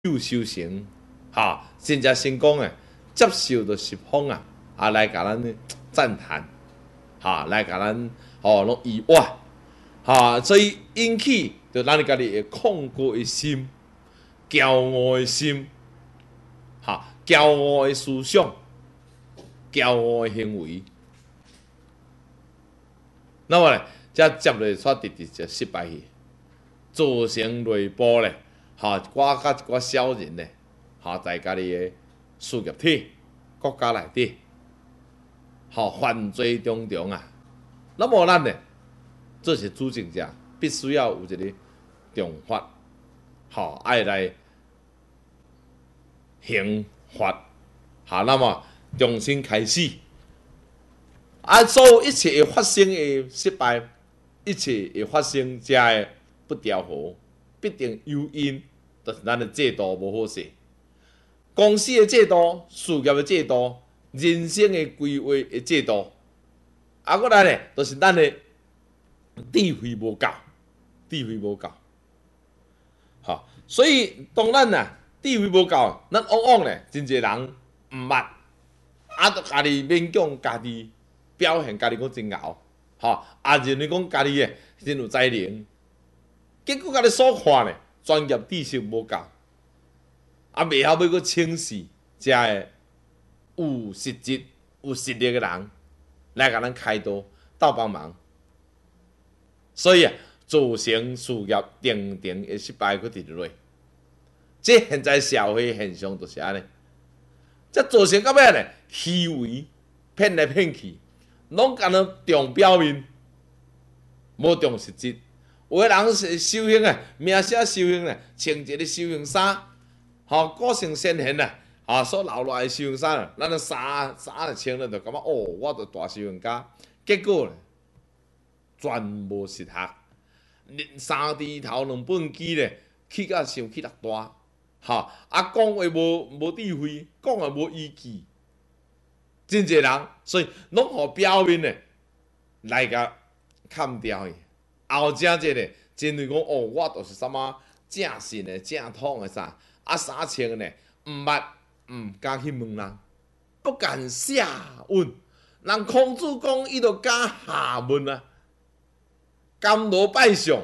有修行，真正成功诶，接受到十方来甲咱赞叹，来甲咱拢意外，所以引起着咱家己诶恐惧诶心、骄傲诶心，骄傲诶思想、骄傲诶行为，那么咧，则接落煞直直就失败去，造成内部咧，我甲一寡小人咧，在家己诶事业体、国家内底，犯罪重重那么咱咧，做是主政者，必须要有一个重罚，爱来刑罚，那么重新开始。所有一切会发生的失败，一切会发生这的不调和，必定诱因就是咱的制度无好势，公司的制度、事业的制度、人生的规划的制度，搁来咧，就是咱的智慧无够，智慧无够，所以当咱智慧无够，咱往往咧，真侪人毋捌，就家己勉强家己。表现家己讲真敖，认为讲家己诶真有才能，结果家己所看咧专业知识无够，袂晓要去轻视遮个有实质、有实力诶人来甲咱开导、斗帮忙，所以造成事业定定诶失败去直落。这现在社会现象就是安尼，这造成到尾咧虚伪、骗来骗去。拢干那重表面，无重实质。有个人是修行名声修行穿一个修行衫，个性先贤所留落来的修行衫咱衫穿了就感觉我着大修行家。结果咧，全无实学，三字头两本机咧，气甲伤气力大，讲话无智慧，讲话无依据。真侪人，所以拢互表面咧来甲砍掉去，后正这咧，真为讲我就是什么正信的、正统的衫穿咧，毋捌，毋敢去问人，不敢下问。人孔子讲，伊就敢下问甘罗拜相。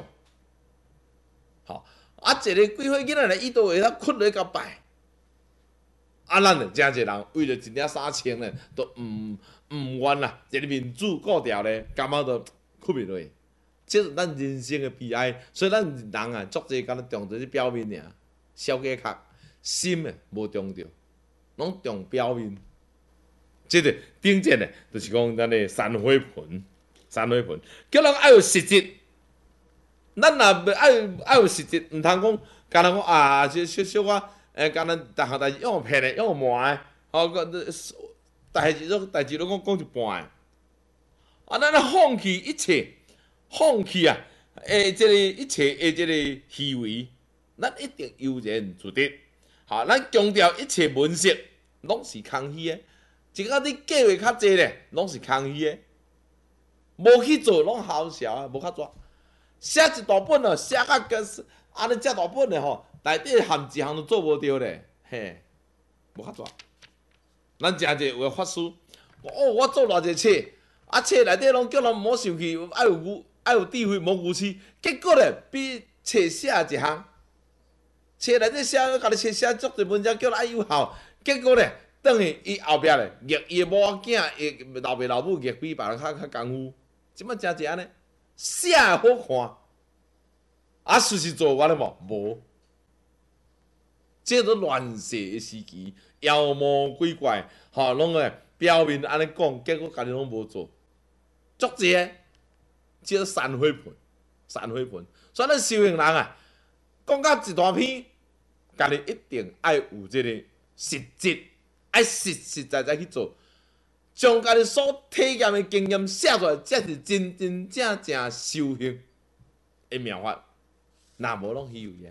一个几岁囡仔咧，伊都会晓困咧甲拜。咱真侪人为了一领衫穿咧，都毋愿一个面子顾掉咧，感觉都困袂落去。这是咱人生的悲哀。所以咱人足侪敢若重在表面尔，小假壳，心无重着，拢重表面。这个顶节咧，就是讲咱的三花盆，叫人爱有实质。咱若爱有实质，毋通讲敢若讲小可。敢若逐项代志用骗的，用瞒的，代志拢讲一半咱放弃一切，放弃这个一切的这个虚伪，咱一定悠然自得。咱强调一切文饰，拢是空虚的。只要你计划较济咧，拢是空虚的。无去做，拢好笑无较抓。写一大本写甲安尼遮大本的内底含一项都做无着咧，无较抓。咱诚济有个法师，我做偌济册，册内底拢叫人毋好生气，爱有智慧，无愚痴。结果咧，比册写一项，册内底写家己写足侪文章，叫人爱有效。结果咧，等于伊后壁咧，伊某仔囝，伊老爸老母，比别人较功夫。即摆诚济安尼，写好看，实际做完了无。这都乱世的时期，妖魔鬼怪，拢表面安尼讲，结果家己拢无做，足济个，这散花盆。所以咱修行人讲到一大篇，家己一定爱有这个实质，爱实在去做，将家己所体验的经验写出来，才是真正修行的妙法。若无拢虚伪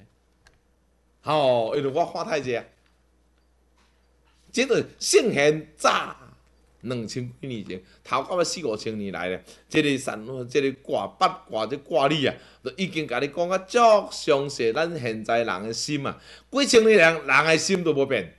因为我看太济这个圣贤早 2000几年前，头到尾4、5千年来咧，即个即个卦八卦即卦理啊，都已经甲你讲啊足详细，咱现在人的心啊，几千年人的心都无变。